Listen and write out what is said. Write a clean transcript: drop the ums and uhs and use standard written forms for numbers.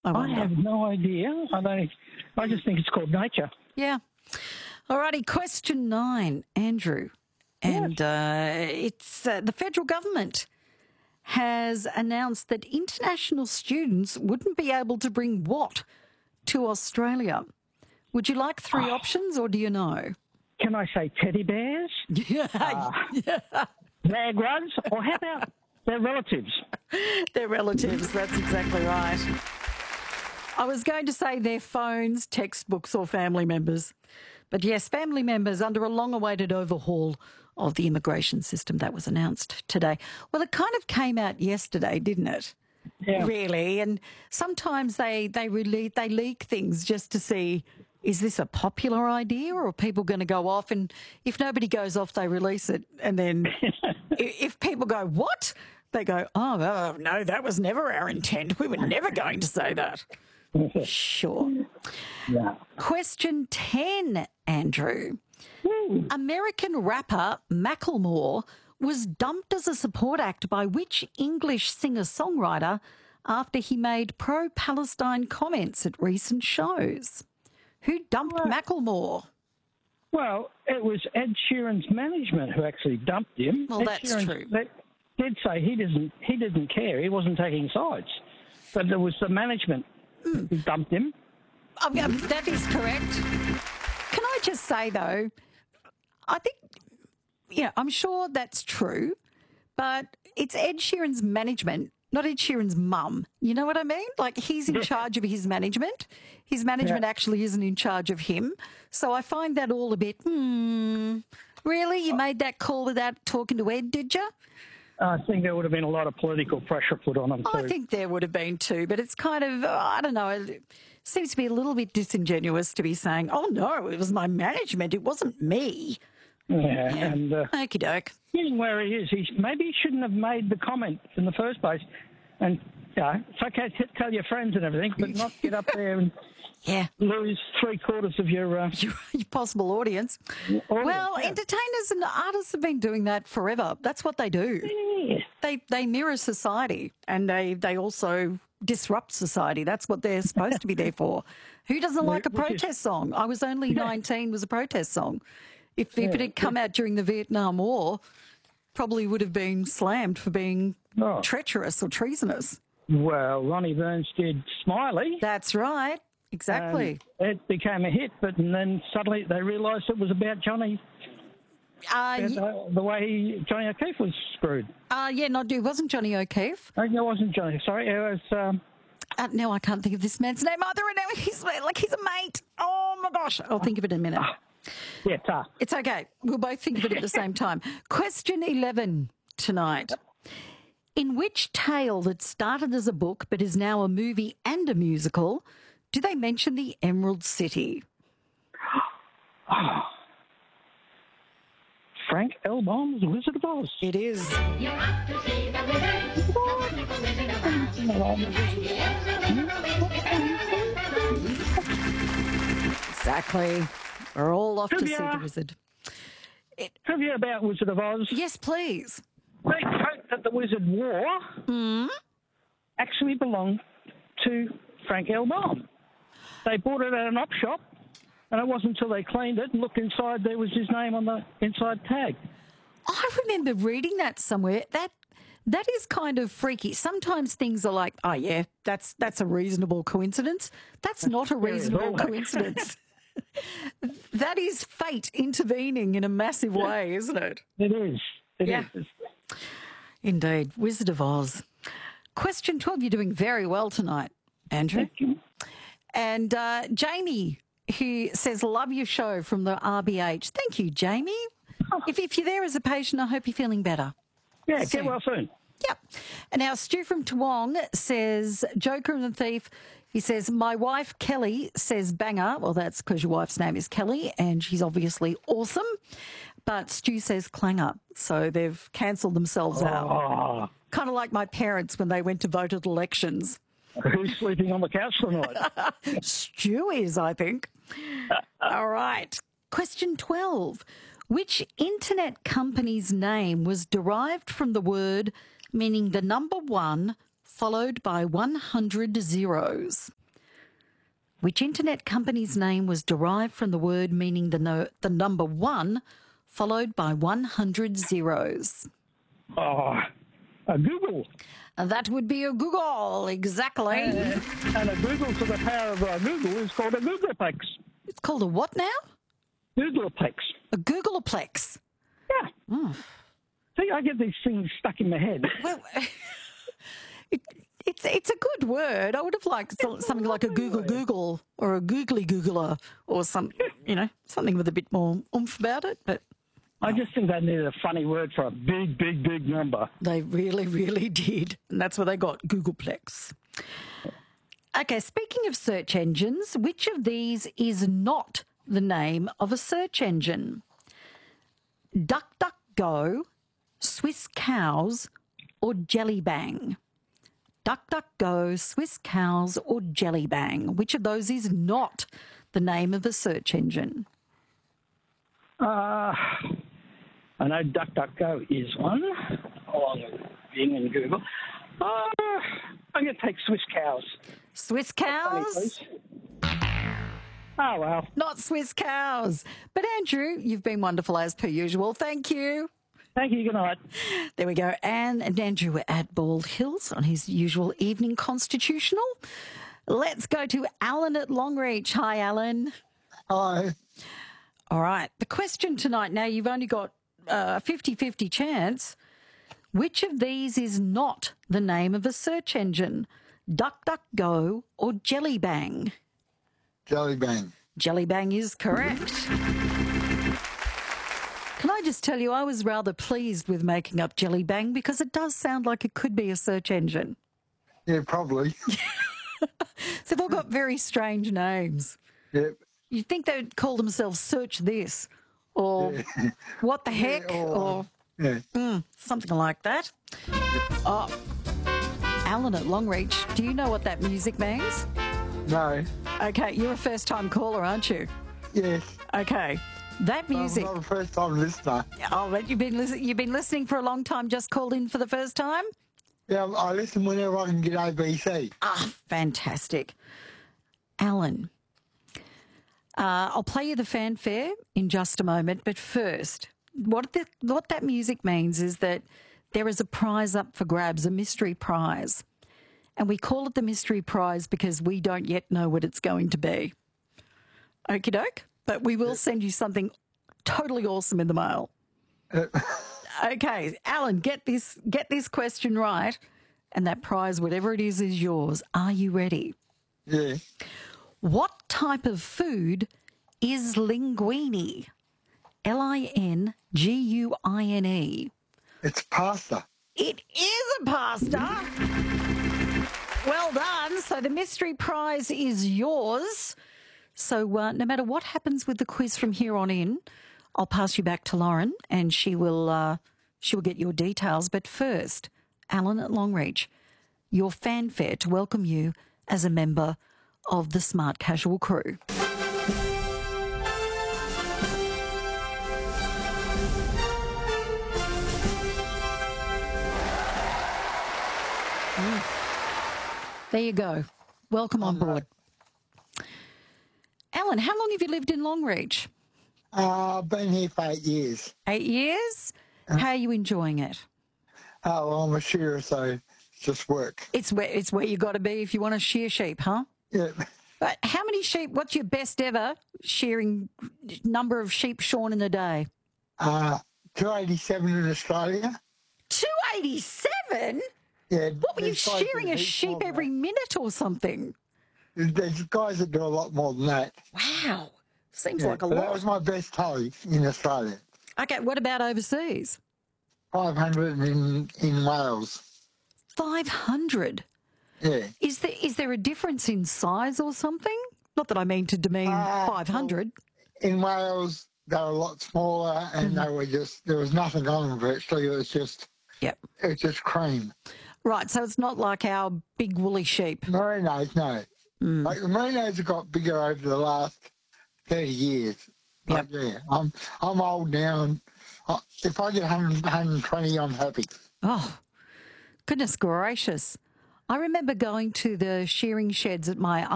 I I wonder. have no idea. I just think it's called nature. Yeah. Alrighty, question 9, Andrew. And it's the federal government has announced that international students wouldn't be able to bring what to Australia? Would you like 3 options or do you know? Can I say teddy bears, bag rugs, or how about their relatives? Their relatives, that's exactly right. I was going to say their phones, textbooks or family members. But yes, family members under a long-awaited overhaul of the immigration system that was announced today. Well, it kind of came out yesterday, didn't it? Yeah. Really, and sometimes they leak things just to see, is this a popular idea or are people going to go off? And if nobody goes off, they release it. And then if people go, what? They go, oh, no, that was never our intent. We were never going to say that. Sure. Yeah. Question 10, Andrew. American rapper Macklemore was dumped as a support act by which English singer-songwriter after he made pro-Palestine comments at recent shows? Who dumped Macklemore? Well, it was Ed Sheeran's management who actually dumped him. Well, that's true. They did say he didn't care. He wasn't taking sides. But it was the management who dumped him. That is correct. Can I just say, though, I think, I'm sure that's true, but it's Ed Sheeran's management, not Ed Sheeran's mum. You know what I mean? Like, he's in charge of his management. His management actually isn't in charge of him. So I find that all a bit, really? You made that call without talking to Ed, did you? I think there would have been a lot of political pressure put on him, too. I think there would have been too, but it's kind of, I don't know, it seems to be a little bit disingenuous to be saying, oh, no, it was my management, it wasn't me. Yeah. And Okie doke. being where he is, maybe he shouldn't have made the comment in the first place. And it's okay to tell your friends and everything, but not get up there and lose 3/4 of your Your possible audience. Well, entertainers and artists have been doing that forever. That's what they do. Yeah. They mirror society and they also disrupt society. That's what they're supposed to be there for. Who doesn't like a protest song? I Was Only 19 was a protest song. If it had come out during the Vietnam War, probably would have been slammed for being treacherous or treasonous. Well, Ronnie Burns did Smiley. That's right. Exactly. It became a hit, but then suddenly they realised it was about Johnny. The way Johnny O'Keefe was screwed. It wasn't Johnny O'Keefe. No, it wasn't Johnny. Sorry, it was... now I can't think of this man's name either. And now he's a mate. Oh, my gosh. I'll think of it in a minute. Yeah, tough. It's okay. We'll both think of it at the same time. Question 11 tonight. In which tale that started as a book but is now a movie and a musical do they mention the Emerald City? Frank L. Baum's Wizard of Oz. It is. You're off to see the wizard. Exactly. We're all off to see the wizard. Have you about Wizard of Oz? Yes, please. The coat that the wizard wore actually belonged to Frank L. Baum. They bought it at an op shop, and it wasn't until they cleaned it and looked inside there was his name on the inside tag. I remember reading that somewhere. That is kind of freaky. Sometimes things are like, oh yeah, that's a reasonable coincidence. That's not a reasonable coincidence. That is fate intervening in a massive way, isn't it? It is. It is. Indeed. Wizard of Oz. Question 12. You're doing very well tonight, Andrew. Thank you. And Jamie, who says, love your show from the RBH. Thank you, Jamie. If you're there as a patient, I hope you're feeling better. Yeah, get well soon. Yep. And now Stu from Toowong says, Joker and the Thief, he says, my wife Kelly says banger. Well, that's because your wife's name is Kelly and she's obviously awesome. But Stu says clanger. So they've cancelled themselves out. Kind of like my parents when they went to vote at elections. Who's sleeping on the couch tonight? Stu is, I think. All right. Question 12. Which internet company's name was derived from the word meaning the number 1 followed by 100 zeros? Which internet company's name was derived from the word meaning the number 1 followed by 100 zeros? Oh, Google. That would be a Google, exactly. And a Google to the power of Google is called a Googleplex. It's called a what now? Googleplex. A Googleplex. Yeah. See, I get these things stuck in my head. Well, it's a good word. I would have liked something like a Google or a Googly Googler or something with a bit more oomph about it. But I just think they needed a funny word for a big, big, big number. They really, really did. And that's where they got Googleplex. Okay, speaking of search engines, which of these is not the name of a search engine? DuckDuckGo, Swiss Cows, or Jellybang? DuckDuckGo, Swiss Cows, or Jellybang? Which of those is not the name of a search engine? I know DuckDuckGo is one, along with Bing and Google. I'm going to take Swiss Cows. Swiss Cows? Oh, well. Not Swiss Cows. But Andrew, you've been wonderful as per usual. Thank you. Thank you. Good night. There we go. And Andrew at Bald Hills on his usual evening constitutional. Let's go to Alan at Longreach. Hi, Alan. Hi. All right. The question tonight, now you've only got a 50-50 chance. Which of these is not the name of a search engine? DuckDuckGo or Jellybang? Jellybang. Jellybang is correct. Can I just tell you, I was rather pleased with making up Jellybang because it does sound like it could be a search engine. Yeah, probably. So they've all got very strange names. Yep. You'd think they'd call themselves Search This or What the Heck or something like that. Oh, Alan at Longreach, do you know what that music means? No. Okay, you're a first-time caller, aren't you? Yes. Okay, that music. I'm not a first-time listener. Oh, but you've been listening for a long time. Just called in for the first time. Yeah, I listen whenever I can get ABC. Ah, fantastic, Alan. I'll play you the fanfare in just a moment, but first, what that music means is that there is a prize up for grabs, a mystery prize. And we call it the mystery prize because we don't yet know what it's going to be. Okie doke. But we will send you something totally awesome in the mail. Okay, Alan, get this question right. And that prize, whatever it is yours. Are you ready? Yeah. What type of food is linguine? Linguine. It's pasta. It is a pasta. Well done. So the mystery prize is yours. So no matter what happens with the quiz from here on in, I'll pass you back to Lauren and she will get your details. But first, Alan at Longreach, your fanfare to welcome you as a member of the Smart Casual crew. There you go. Welcome on board. Alan, how long have you lived in Longreach? I've been here for 8 years. 8 years? How are you enjoying it? Oh, well, I'm a shearer, so it's just work. It's where you got to be if you want to shear sheep, huh? Yeah. But how many sheep, what's your best ever shearing number of sheep shorn in a day? 287 in Australia. 287? Yeah. What were you shearing a sheep every minute or something? There's guys that do a lot more than that. Wow. Seems Yeah, like a but lot. that was my best hoe in Australia. Okay, what about overseas? 500 in Wales. 500? Yeah. Is there a difference in size or something? Not that I mean to demean 500. In Wales, they were a lot smaller and they were there was nothing on them virtually. It was just cream. Right, so it's not like our big woolly sheep. Merinos, no. Like the Merinos have got bigger over the last 30 years. Yep. Like, yeah, I'm old now and if I get 100, 120, I'm happy. Oh, goodness gracious. I remember going to the shearing sheds at my